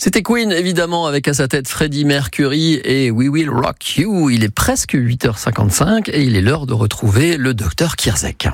C'était Queen, évidemment, avec à sa tête Freddie Mercury et We Will Rock You. Il est presque 8h55 et il est l'heure de retrouver le docteur Kierzek.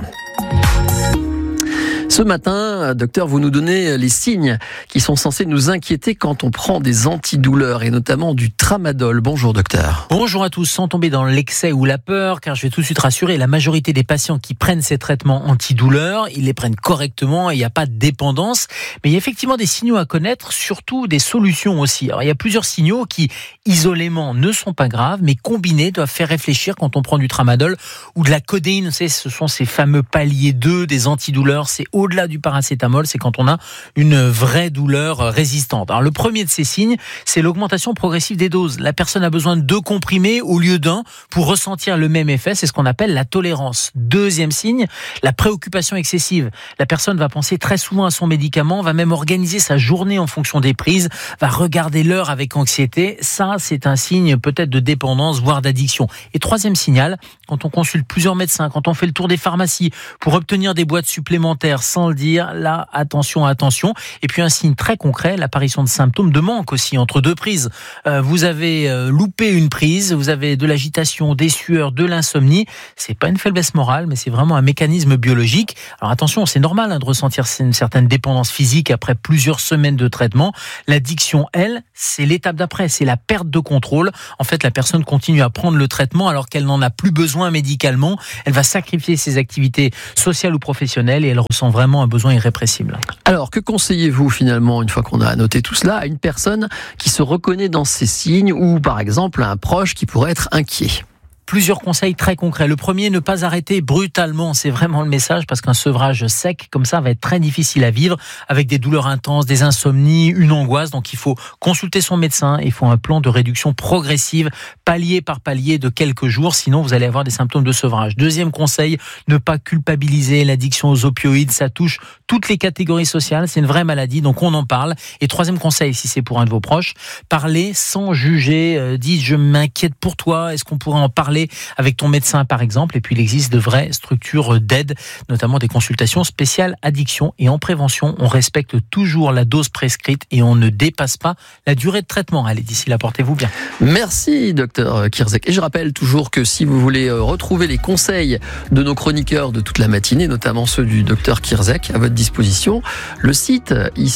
Ce matin, docteur, vous nous donnez les signes qui sont censés nous inquiéter quand on prend des antidouleurs et notamment du tramadol. Bonjour docteur. Bonjour à tous, sans tomber dans l'excès ou la peur, car je vais tout de suite rassurer, la majorité des patients qui prennent ces traitements antidouleurs, ils les prennent correctement et il n'y a pas de dépendance. Mais il y a effectivement des signaux à connaître, surtout des solutions aussi. Alors il y a plusieurs signaux qui, isolément, ne sont pas graves, mais combinés doivent faire réfléchir quand on prend du tramadol ou de la codéine. Vous savez, ce sont ces fameux paliers 2 des antidouleurs. C'est au-delà du paracétamol, c'est quand on a une vraie douleur résistante. Alors le premier de ces signes, c'est l'augmentation progressive des doses. La personne a besoin de 2 comprimés au lieu d'un pour ressentir le même effet. C'est ce qu'on appelle la tolérance. Deuxième signe, la préoccupation excessive. La personne va penser très souvent à son médicament, va même organiser sa journée en fonction des prises, va regarder l'heure avec anxiété. Ça, c'est un signe peut-être de dépendance, voire d'addiction. Et troisième signal, quand on consulte plusieurs médecins, quand on fait le tour des pharmacies pour obtenir des boîtes supplémentaires sans le dire, là, attention. Et puis un signe très concret, l'apparition de symptômes de manque aussi entre 2 prises. Vous avez loupé une prise, vous avez de l'agitation, des sueurs, de l'insomnie. C'est pas une faiblesse morale, mais c'est vraiment un mécanisme biologique. Alors attention, c'est normal de ressentir une certaine dépendance physique après plusieurs semaines de traitement. L'addiction, elle, c'est l'étape d'après, c'est la perte de contrôle. En fait, la personne continue à prendre le traitement alors qu'elle n'en a plus besoin médicalement. Elle va sacrifier ses activités sociales ou professionnelles et elle ressent vraiment un besoin irrépressible. Alors, que conseillez-vous finalement, une fois qu'on a noté tout cela, à une personne qui se reconnaît dans ces signes ou par exemple à un proche qui pourrait être inquiet ? Plusieurs conseils très concrets. Le premier, ne pas arrêter brutalement. C'est vraiment le message parce qu'un sevrage sec comme ça va être très difficile à vivre avec des douleurs intenses, des insomnies, une angoisse. Donc il faut consulter son médecin. Il faut un plan de réduction progressive, palier par palier de quelques jours. Sinon, vous allez avoir des symptômes de sevrage. Deuxième conseil, ne pas culpabiliser. L'addiction aux opioïdes, ça touche toutes les catégories sociales. C'est une vraie maladie, donc on en parle. Et troisième conseil, si c'est pour un de vos proches, parlez sans juger. Dites, je m'inquiète pour toi. Est-ce qu'on pourrait en parler avec ton médecin par exemple? Et puis il existe de vraies structures d'aide, notamment des consultations spéciales addiction. Et en prévention, on respecte toujours la dose prescrite et on ne dépasse pas la durée de traitement. Allez, d'ici là, portez-vous bien. Merci docteur Kierzek. Et je rappelle toujours que si vous voulez retrouver les conseils de nos chroniqueurs de toute la matinée, notamment ceux du docteur Kierzek, à votre disposition, le site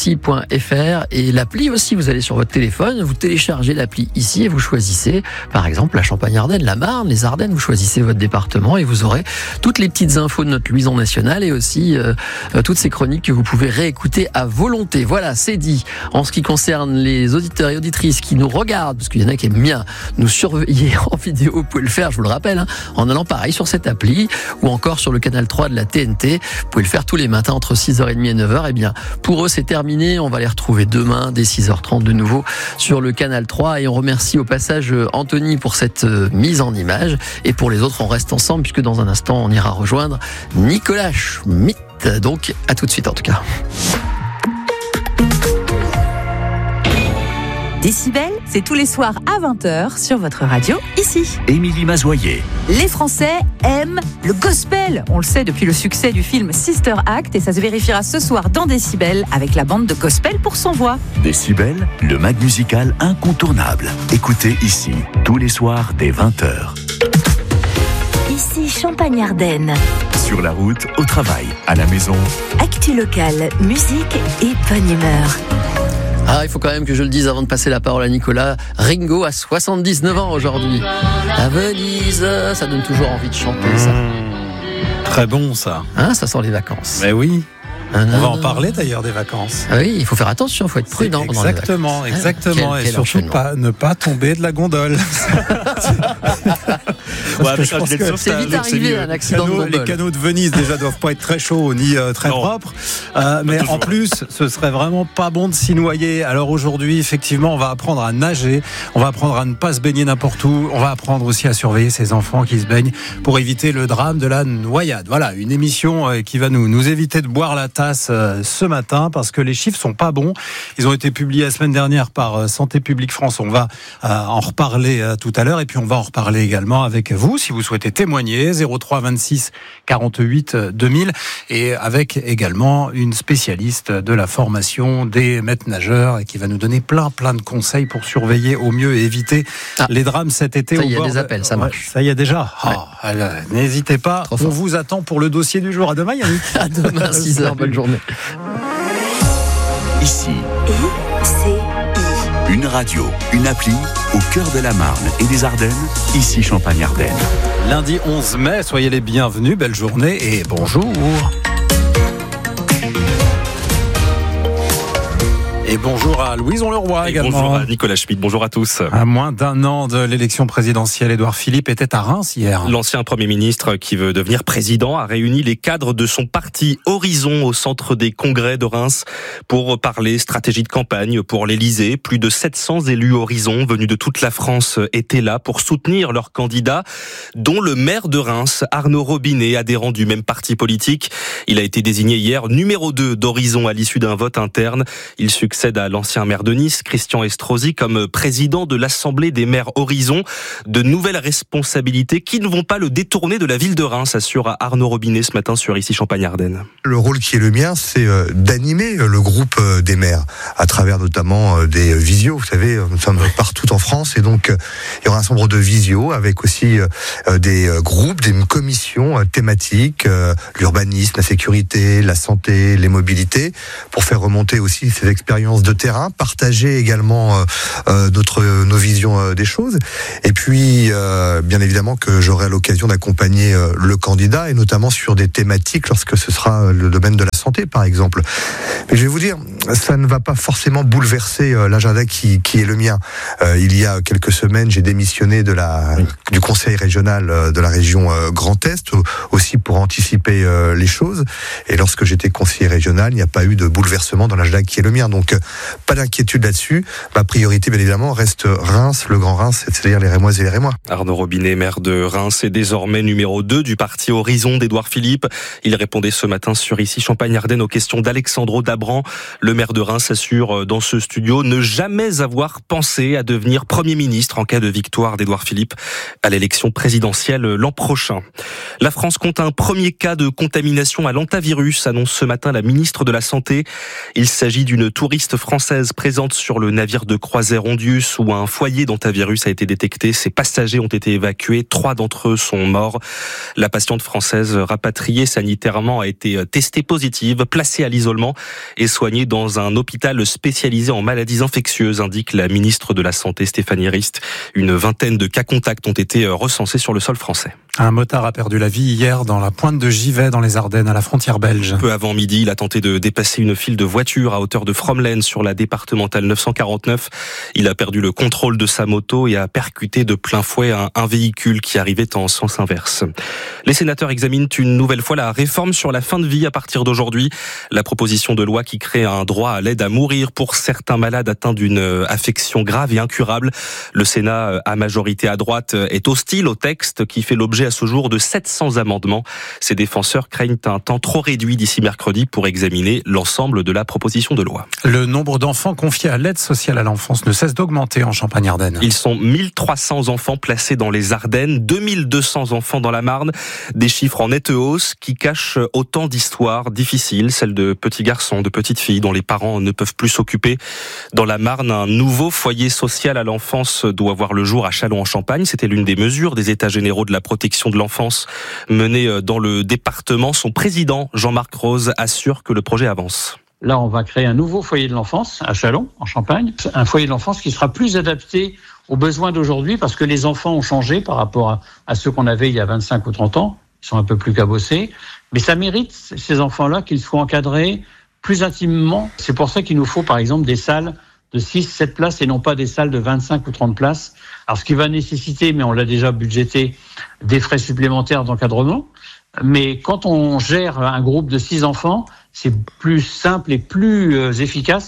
ici.fr et l'appli aussi. Vous allez sur votre téléphone, vous téléchargez l'appli ici et vous choisissez par exemple la Champagne-Ardenne, la Marne, les Ardennes, vous choisissez votre département et vous aurez toutes les petites infos de notre luison nationale et aussi toutes ces chroniques que vous pouvez réécouter à volonté. Voilà, c'est dit. En ce qui concerne les auditeurs et auditrices qui nous regardent, parce qu'il y en a qui aiment bien nous surveiller en vidéo, vous pouvez le faire, je vous le rappelle, en allant pareil sur cette appli ou encore sur le canal 3 de la TNT. Vous pouvez le faire tous les matins entre 6h30 et 9h. Eh bien, pour eux, c'est terminé. On va les retrouver demain dès 6h30 de nouveau sur le canal 3 et on remercie au passage Anthony pour cette mise en image. Et pour les autres, on reste ensemble puisque dans un instant, on ira rejoindre Nicolas Schmitt. Donc, à tout de suite en tout cas. Décibel, c'est tous les soirs à 20h sur votre radio, ici. Émilie Mazoyer. Les Français aiment le gospel. On le sait depuis le succès du film Sister Act et ça se vérifiera ce soir dans Décibel avec la bande de gospel pour son voix. Décibel, le mag musical incontournable. Écoutez ici, tous les soirs dès 20h. Ici Champagne-Ardenne. Sur la route, au travail, à la maison. Actu locale, musique et bonne humeur. Ah, il faut quand même que je le dise avant de passer la parole à Nicolas. Ringo a 79 ans aujourd'hui. À Venise, ça donne toujours envie de chanter ça. Très bon ça. Hein, ça sent les vacances. Mais oui. On va en parler d'ailleurs des vacances. Ah oui, il faut faire attention, il faut être prudent pendant les vacances. Exactement. Et surtout ne pas tomber de la gondole. C'est vite arrivé un accident de gondole. Les canaux de Venise déjà doivent pas être très chauds ni très propres. Mais en plus, ce serait vraiment pas bon de s'y noyer. Alors aujourd'hui, effectivement, on va apprendre à nager. On va apprendre à ne pas se baigner n'importe où. On va apprendre aussi à surveiller ces enfants qui se baignent pour éviter le drame de la noyade. Voilà, une émission qui va nous éviter de boire la tasse tasse ce matin parce que les chiffres sont pas bons. Ils ont été publiés la semaine dernière par Santé publique France. On va en reparler tout à l'heure et puis on va en reparler également avec vous si vous souhaitez témoigner. 03 26 48 2000 et avec également une spécialiste de la formation des maîtres nageurs et qui va nous donner plein de conseils pour surveiller au mieux et éviter les drames cet été. Ça y a des appels, ça marche. Ça y est déjà. N'hésitez pas. On vous attend pour le dossier du jour. À demain, Yannick. À demain, 6h. Bonne journée. Ici, une radio, une appli au cœur de la Marne et des Ardennes. Ici, Champagne-Ardenne. Lundi 11 mai, soyez les bienvenus. Belle journée et bonjour. Et bonjour à Louison Leroy également. Bonjour à Nicolas Schmitt, bonjour à tous. À moins d'un an de l'élection présidentielle, Édouard Philippe était à Reims hier. L'ancien Premier ministre qui veut devenir président a réuni les cadres de son parti Horizon au centre des congrès de Reims pour parler stratégie de campagne pour l'Élysée. Plus de 700 élus Horizon venus de toute la France étaient là pour soutenir leurs candidats, dont le maire de Reims, Arnaud Robinet, adhérent du même parti politique. Il a été désigné hier numéro 2 d'Horizon à l'issue d'un vote interne. Il succède à l'ancien maire de Nice, Christian Estrosi, comme président de l'Assemblée des maires Horizon. De nouvelles responsabilités qui ne vont pas le détourner de la ville de Reims, assure Arnaud Robinet ce matin sur Ici Champagne-Ardenne. Le rôle qui est le mien, c'est d'animer le groupe des maires, à travers notamment des visios. Vous savez, nous sommes partout en France et donc il y aura un certain nombre de visios avec aussi des groupes, des commissions thématiques, l'urbanisme, la sécurité, la santé, les mobilités, pour faire remonter aussi ces expériences de terrain, partager également nos visions des choses. Et puis, bien évidemment que j'aurai l'occasion d'accompagner le candidat, et notamment sur des thématiques lorsque ce sera le domaine de la santé, par exemple. Mais je vais vous dire, ça ne va pas forcément bouleverser l'agenda qui est le mien. Il y a quelques semaines, j'ai démissionné du conseil régional de la région Grand Est, aussi pour anticiper les choses. Et lorsque j'étais conseiller régional, il n'y a pas eu de bouleversement dans l'agenda qui est le mien. Donc, pas d'inquiétude là-dessus. Ma priorité, bien évidemment, reste Reims, le Grand Reims, c'est-à-dire les Rémoises et les Rémois. Arnaud Robinet, maire de Reims, est désormais numéro 2 du parti Horizon d'Édouard Philippe. Il répondait ce matin sur Ici Champagne-Ardenne aux questions d'Alexandro Dabran. Le maire de Reims assure dans ce studio ne jamais avoir pensé à devenir Premier ministre en cas de victoire d'Édouard Philippe à l'élection présidentielle l'an prochain. La France compte un premier cas de contamination à l'hantavirus, annonce ce matin la ministre de la Santé. Il s'agit d'une touriste française présente sur le navire de croisière Ondius où un foyer d'hantavirus a été détecté. Ses passagers ont été évacués, 3 d'entre eux sont morts. La patiente française rapatriée sanitairement a été testée positive, placée à l'isolement et soignée dans un hôpital spécialisé en maladies infectieuses, indique la ministre de la Santé Stéphanie Rist. Une vingtaine de cas contacts ont été recensés sur le sol français. Un motard a perdu la vie hier dans la pointe de Givet dans les Ardennes, à la frontière belge. Peu avant midi, il a tenté de dépasser une file de voitures à hauteur de Fromelles sur la départementale 949. Il a perdu le contrôle de sa moto et a percuté de plein fouet un véhicule qui arrivait en sens inverse. Les sénateurs examinent une nouvelle fois la réforme sur la fin de vie à partir d'aujourd'hui. La proposition de loi qui crée un droit à l'aide à mourir pour certains malades atteints d'une affection grave et incurable. Le Sénat, à majorité à droite, est hostile au texte qui fait l'objet à ce jour de 700 amendements. Ses défenseurs craignent un temps trop réduit d'ici mercredi pour examiner l'ensemble de la proposition de loi. Le nombre d'enfants confiés à l'aide sociale à l'enfance ne cesse d'augmenter en Champagne-Ardenne. Ils sont 1300 enfants placés dans les Ardennes, 2200 enfants dans la Marne. Des chiffres en nette hausse qui cachent autant d'histoires difficiles, celles de petits garçons, de petites filles dont les parents ne peuvent plus s'occuper. Dans la Marne, un nouveau foyer social à l'enfance doit voir le jour à Châlons-en-Champagne. C'était l'une des mesures des États généraux de la protection de l'enfance menée dans le département. Son président, Jean-Marc Rose, assure que le projet avance. Là, on va créer un nouveau foyer de l'enfance à Châlons, en Champagne. Un foyer de l'enfance qui sera plus adapté aux besoins d'aujourd'hui parce que les enfants ont changé par rapport à ceux qu'on avait il y a 25 ou 30 ans. Ils sont un peu plus cabossés. Mais ça mérite, ces enfants-là, qu'ils soient encadrés plus intimement. C'est pour ça qu'il nous faut, par exemple, des salles de 6-7 places et non pas des salles de 25 ou 30 places. Alors, ce qui va nécessiter, mais on l'a déjà budgété, des frais supplémentaires d'encadrement. Mais quand on gère un groupe de 6 enfants, c'est plus simple et plus efficace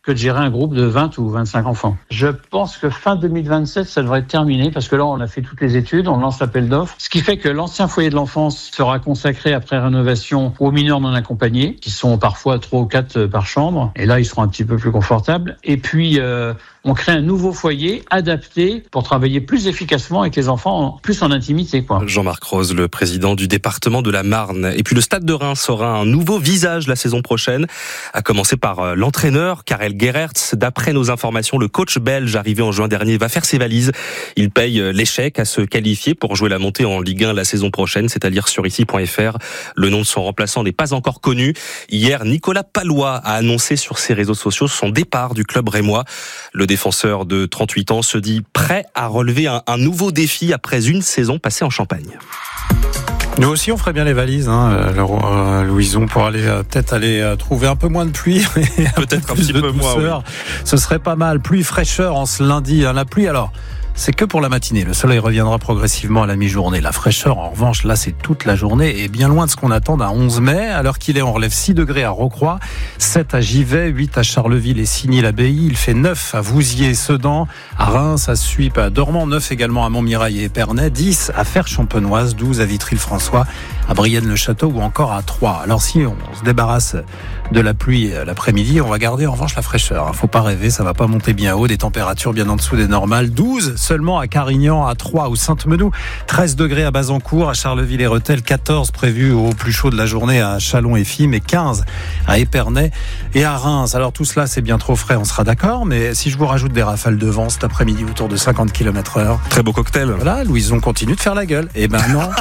que de gérer un groupe de 20 ou 25 enfants. Je pense que fin 2027, ça devrait être terminé parce que là, on a fait toutes les études, on lance l'appel d'offres, ce qui fait que l'ancien foyer de l'enfance sera consacré après rénovation aux mineurs non accompagnés, qui sont parfois 3 ou 4 par chambre. Et là, ils seront un petit peu plus confortables. Et puis, on crée un nouveau foyer adapté pour travailler plus efficacement avec les enfants, plus en intimité, quoi. Jean-Marc Rose, le président du département de la Marne. Et puis le Stade de Reims aura un nouveau visage la saison prochaine, à commencer par l'entraîneur Karel Gerrits. D'après nos informations, le coach belge arrivé en juin dernier va faire ses valises. Il paye l'échec à se qualifier pour jouer la montée en Ligue 1 la saison prochaine, c'est-à-dire sur ici.fr. Le nom de son remplaçant n'est pas encore connu. Hier, Nicolas Palois a annoncé sur ses réseaux sociaux son départ du club rémois. Le défenseur de 38 ans se dit prêt à relever un nouveau défi après une saison passée en Champagne. Nous aussi, on ferait bien les valises, Louison, pour aller peut-être aller trouver un peu moins de pluie, peut-être un petit peu moins. Oui. Ce serait pas mal. Pluie, fraîcheur en ce lundi. La pluie, alors. C'est que pour la matinée. Le soleil reviendra progressivement à la mi-journée. La fraîcheur, en revanche, là, c'est toute la journée et bien loin de ce qu'on attend d'un 11 mai. Alors qu'il est, on relève 6 degrés à Rocroi, 7 à Givet, 8 à Charleville et Signy-l'Abbaye. Il fait 9 à Vouziers et Sedan, à Reims, à Suippes, à Dormans, 9 également à Montmirail et Épernay, 10 à Fères-Champenoise, 12 à Vitry-le-François, à Brienne-le-Château ou encore à Troyes. Alors si on se débarrasse de la pluie l'après-midi, on va garder en revanche la fraîcheur. Faut pas rêver, ça va pas monter bien haut, des températures bien en dessous des normales. 12 seulement à Carignan, à Troyes ou Sainte-Menou, 13 degrés à Bazancourt, à Charleville et Rethel, 14 prévus au plus chaud de la journée à Châlons et Fismes et 15 à Épernay et à Reims. Alors tout cela c'est bien trop frais, on sera d'accord, mais si je vous rajoute des rafales de vent cet après-midi autour de 50 km/h. Très beau cocktail. Voilà, Louison continue de faire la gueule. Eh ben non.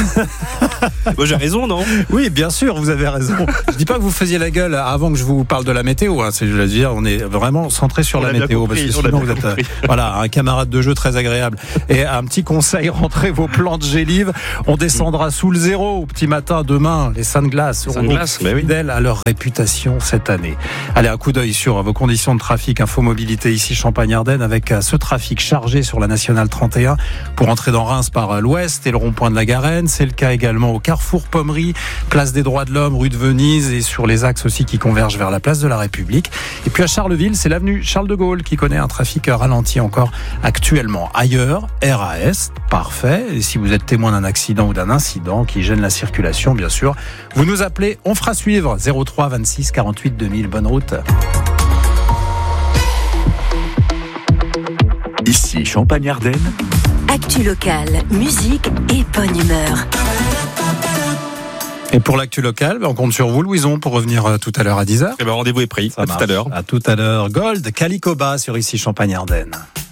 Moi j'ai raison, non? Oui, bien sûr, vous avez raison. Je dis pas que vous faisiez la gueule avant que je vous parle de la météo. Je veux dire, on est vraiment centré sur la météo parce que sinon vous êtes un camarade de jeu très agréable. Et un petit conseil, rentrez vos plantes gélives. On descendra sous le zéro au petit matin demain. Les Saintes Glaces seront fidèles à leur réputation cette année. Allez, un coup d'œil sur vos conditions de trafic, infomobilité ici Champagne-Ardenne avec ce trafic chargé sur la nationale 31 pour entrer dans Reims par l'ouest et le rond-point de la Garenne. C'est le cas également au Carrefour Pommery, place des Droits de l'Homme, rue de Venise et sur les axes aussi qui convergent vers la place de la République. Et puis à Charleville, c'est l'avenue Charles de Gaulle qui connaît un trafic ralenti encore actuellement. Ailleurs, RAS, parfait. Et si vous êtes témoin d'un accident ou d'un incident qui gêne la circulation, bien sûr, vous nous appelez, on fera suivre 03 26 48 2000. Bonne route. Ici Champagne-Ardenne. Actu locale, musique et bonne humeur. Et pour l'actu locale, on compte sur vous, Louison, pour revenir tout à l'heure à 10h. Rendez-vous est pris. À tout à l'heure. À tout à l'heure. Gold, Calicoba sur ici Champagne-Ardenne.